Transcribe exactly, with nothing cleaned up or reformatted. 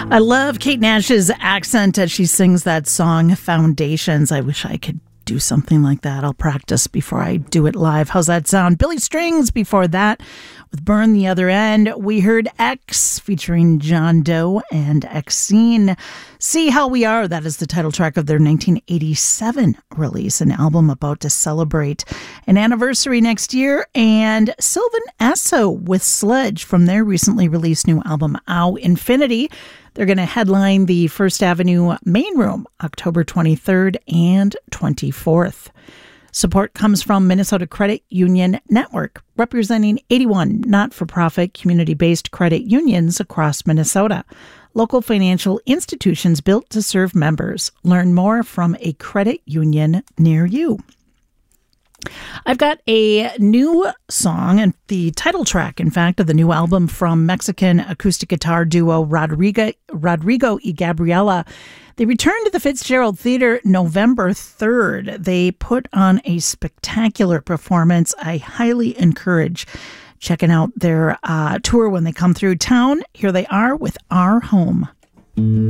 I love Kate Nash's accent as she sings that song, Foundations. I wish I could do something like that. I'll practice before I do it live. How's that sound? Billy Strings before that with Burn the Other End. We heard X featuring John Doe and Exene. See How We Are. That is the title track of their nineteen eighty-seven release, an album about to celebrate an anniversary next year. And Sylvan Esso with Sledge from their recently released new album, Ow Infinity. They're going to headline the First Avenue Main Room October twenty-third and twenty-fourth. Support comes from Minnesota Credit Union Network, representing eighty-one not-for-profit community-based credit unions across Minnesota. Local financial institutions built to serve members. Learn more from a credit union near you. I've got a new song, and the title track, in fact, of the new album from Mexican acoustic guitar duo Rodrigo, Rodrigo y Gabriela. They returned to the Fitzgerald Theater November third. They put on a spectacular performance. I highly encourage checking out their uh, tour when they come through town. Here they are with Our Home.